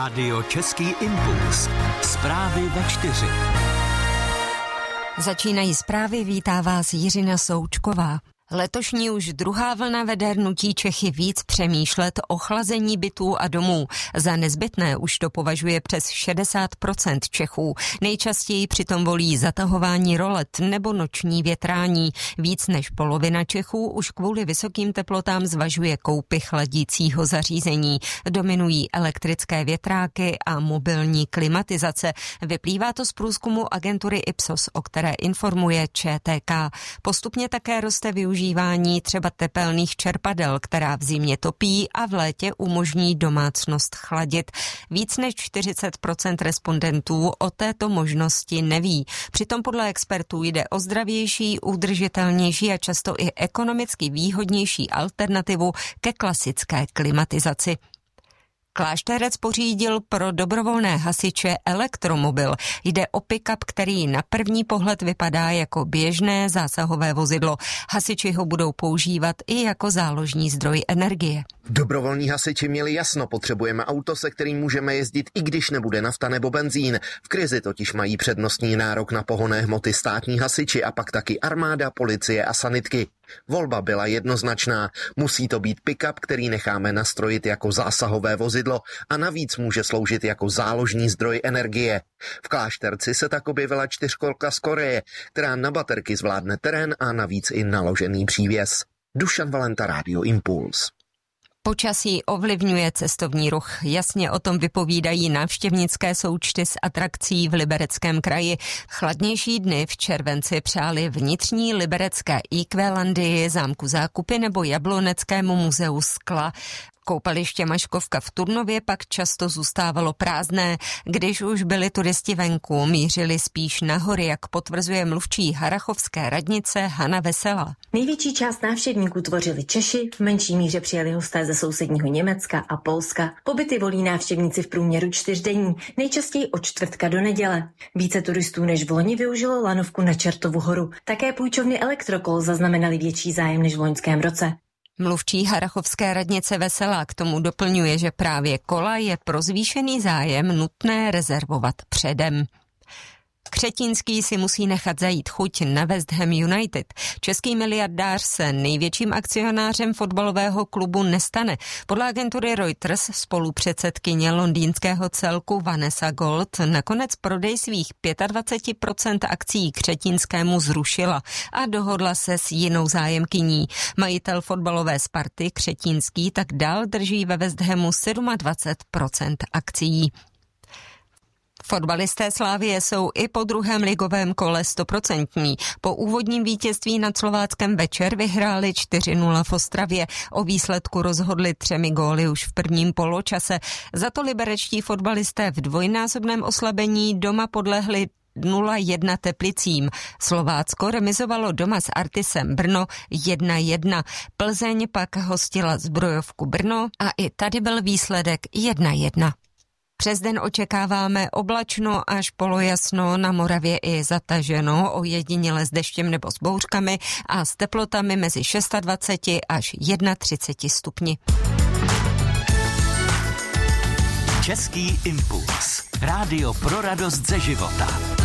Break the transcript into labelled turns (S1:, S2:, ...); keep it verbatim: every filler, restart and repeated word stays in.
S1: Radio Český impuls. Zprávy ve čtyři.
S2: Začínají zprávy, vítá vás Jiřina Součková. Letošní už druhá vlna vede nutí Čechy víc přemýšlet o chlazení bytů a domů. Za nezbytné už to považuje přes šedesát procent Čechů. Nejčastěji přitom volí zatahování rolet nebo noční větrání. Víc než polovina Čechů už kvůli vysokým teplotám zvažuje koupi chladícího zařízení. Dominují elektrické větráky a mobilní klimatizace. Vyplývá to z průzkumu agentury Ipsos, o které informuje Č T K. Postupně také roste využívání Užívání třeba tepelných čerpadel, která v zimě topí a v létě umožní domácnost chladit. Víc než čtyřicet procent respondentů o této možnosti neví. Přitom podle expertů jde o zdravější, udržitelnější a často i ekonomicky výhodnější alternativu ke klasické klimatizaci. Klášterec pořídil pro dobrovolné hasiče elektromobil. Jde o pick-up, který na první pohled vypadá jako běžné zásahové vozidlo. Hasiči ho budou používat i jako záložní zdroj energie.
S3: Dobrovolní hasiči měli jasno, potřebujeme auto, se kterým můžeme jezdit, i když nebude nafta nebo benzín. V krizi totiž mají přednostní nárok na pohonné hmoty státní hasiči a pak taky armáda, policie a sanitky. Volba byla jednoznačná. Musí to být pick-up, který necháme nastrojit jako zásahové vozidlo a navíc může sloužit jako záložní zdroj energie. V Klášterci se tak objevila čtyřkolka z Koreje, která na baterky zvládne terén a navíc i naložený přívěs. Dušan Valenta, Radio Impuls.
S2: Počasí ovlivňuje cestovní ruch. Jasně o tom vypovídají návštěvnické součty z atrakcí v Libereckém kraji. Chladnější dny v červenci přáli vnitřní liberecké Equelandii, zámku Zákupy nebo Jabloneckému muzeu skla. Koupaliště Maškovka v Turnově pak často zůstávalo prázdné. Když už byli turisti venku, mířili spíš na hory, jak potvrzuje mluvčí harrachovské radnice Hana Veselá.
S4: Největší část návštěvníků tvořili Češi, v menší míře přijeli hosté ze sousedního Německa a Polska. Pobyty volí návštěvníci v průměru čtyřdenní, nejčastěji od čtvrtka do neděle. Více turistů než v loni využilo lanovku na Čertovu horu. Také půjčovny Elektrokol zaznamenali větší zájem než v loňském roce.
S2: Mluvčí harrachovské radnice Veselá k tomu doplňuje, že právě kola je pro zvýšený zájem nutné rezervovat předem. Křetínský si musí nechat zajít chuť na West Ham United. Český miliardář se největším akcionářem fotbalového klubu nestane. Podle agentury Reuters spolupředsedkyně londýnského celku Vanessa Gold nakonec prodej svých dvacet pět procent akcií Křetínskému zrušila a dohodla se s jinou zájemkyní. Majitel fotbalové Sparty Křetínský tak dál drží ve West Hamu dvacet sedm procent akcií. Fotbalisté Slavie jsou i po druhém ligovém kole stoprocentní. Po úvodním vítězství nad Slováckem večer vyhráli čtyři nula v Ostravě. O výsledku rozhodli třemi góly už v prvním poločase. Za to liberečtí fotbalisté v dvojnásobném oslabení doma podlehli nula jedna Teplicím. Slovácko remizovalo doma s Artisem Brno jedna jedna. Plzeň pak hostila Zbrojovku Brno a i tady byl výsledek jedna jedna. Přes den očekáváme oblačno až polojasno, na Moravě i zataženo, ojediněle s deštěm nebo s bouřkami a s teplotami mezi dvacet šest až třicet jedna stupni.
S1: Český impuls. Rádio pro radost ze života.